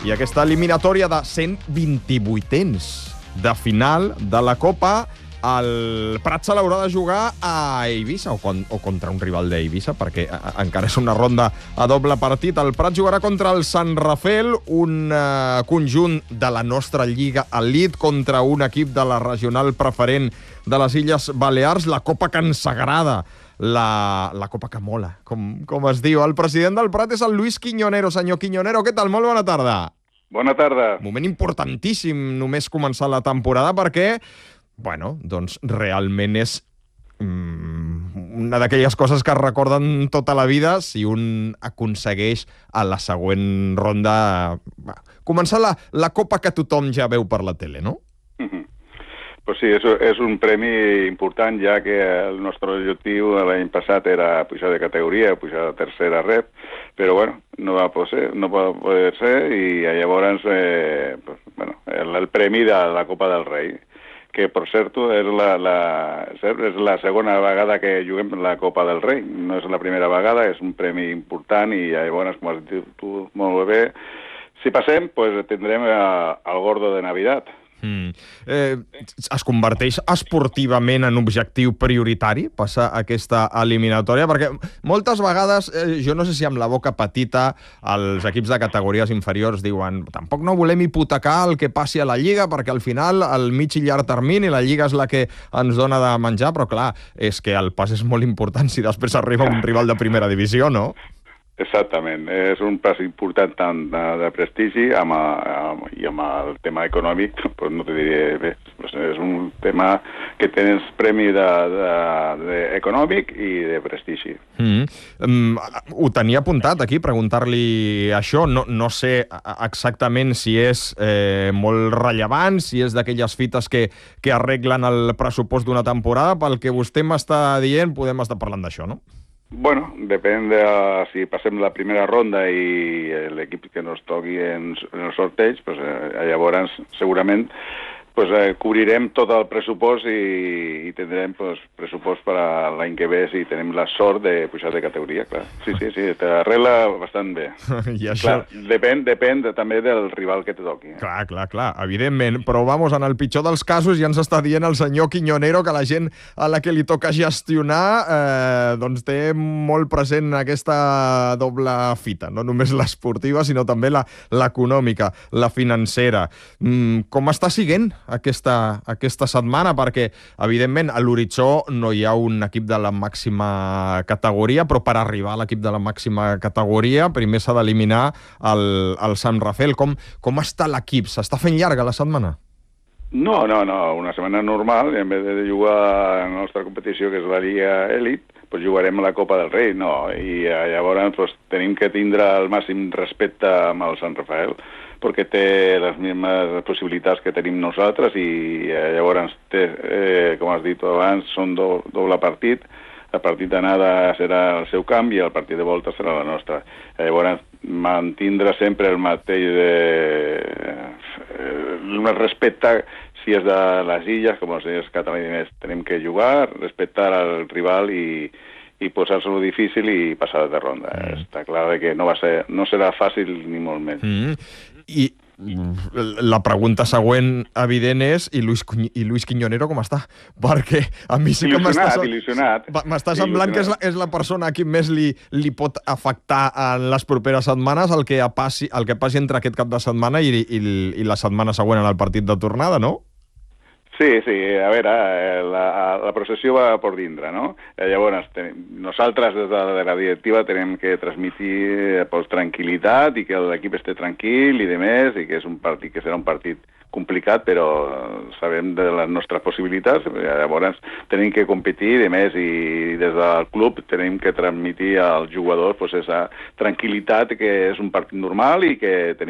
i aquesta eliminatòria de 128ens de final de la Copa. El Prat se l'haurà de jugar a Eivissa o contra un rival d'Eivissa, perquè encara és una ronda a doble partit. El Prat jugarà contra el Sant Rafel, un conjunt de la nostra Lliga Elite contra un equip de la regional preferent de les Illes Balears, la Copa que ens agrada, la Copa que mola, com es diu. El president del Prat és el Luis Quiñonero. Senyor Quiñonero, què tal? Molt bona tarda. Bona tarda. Moment importantíssim només començar la temporada perquè doncs realment és una d'aquelles coses que es recorden tota la vida si un aconsegueix a la següent ronda començar la Copa que tothom ja veu per la tele, no? Pues sí, és un premi important, ja que el nostre objectiu l'any passat era pujar de categoria, pujar de tercera rep, però no va poder ser i llavors el premi de la Copa del Rei, que, per cert, és la segona vegada que juguem la Copa del Rei. No és la primera vegada, és un premi important i llavors, com has dit tu molt bé, si passem, tindrem el Gordo de Navidad. Es converteix esportivament en objectiu prioritari passar aquesta eliminatòria? Perquè moltes vegades, jo no sé si amb la boca petita, els equips de categories inferiors diuen tampoc no volem hipotecar el que passi a la Lliga perquè al final, al mig i llarg termini, la Lliga és la que ens dona de menjar, però clar, és que el pas és molt important si després arriba un rival de primera divisió, no? Exactament, és un pas important tant de prestigi i amb el tema econòmic, no t'ho diré bé, és un tema que tens premi econòmic i de prestigi. Ho tenia apuntat aquí, preguntar-li això, no sé exactament si és molt rellevant, si és d'aquelles fites que arreglen el pressupost d'una temporada, pel que vostè m'està dient podem estar parlant d'això, no? Bueno, depèn de si passem la primera ronda i l'equip que nos toqui en el sorteig, llavors segurament cobrirem tot el pressupost i tindrem pressupost per a l'any que ve si tenim la sort de pujar de categoria, clar. Sí, t'arregla bastant bé. I això... Depèn també del rival que te toqui. Clar, evidentment. Però, en el pitjor dels casos ja ens està dient el senyor Quiñonero que la gent a la que li toca gestionar té molt present aquesta doble fita, no només l'esportiva, sinó també l'econòmica, la financera. Com està siguent aquesta setmana? Perquè, evidentment, a l'horitzó no hi ha un equip de la màxima categoria, però per arribar a l'equip de la màxima categoria primer s'ha d'eliminar el Sant Rafel. Com està l'equip? S'està fent llarga la setmana? No, una setmana normal, en vez de jugar a la nostra competició, que és la Lliga Elite, jugarem a la Copa del Rei, no? I llavors tenim que tindre el màxim respecte amb el Sant Rafael, perquè té les mismes possibilitats que tenim nosaltres i llavors, com has dit abans, són doble partit. El partit d'anada serà el seu camp i el partit de volta serà la nostra. Llavors, mantindre sempre el mateix respecte si és de les illes, com si és català, tenim que jugar, respectar el rival i posar-se-lo difícil i passar de ronda. Està clar que no serà fàcil ni molt menys. I la pregunta següent, evident, és i Luis Quiñonero com està? Perquè a mi sí que m'està semblant que és la persona a qui més li pot afectar en les properes setmanes el que passi entre aquest cap de setmana i la setmana següent en el partit de tornada, no? Sí, a veure, la processió va per dintre, no? Llavors, nosaltres des de la directiva tenim que transmitir tranquil·litat i que l'equip esté tranquil i demés, i que és un partit que serà un partit complicat, però sabem de les nostres possibilitats, llavors tenim que competir i demés, i des del club tenim que transmitir als jugadors aquesta tranquil·litat que és un partit normal i que tenim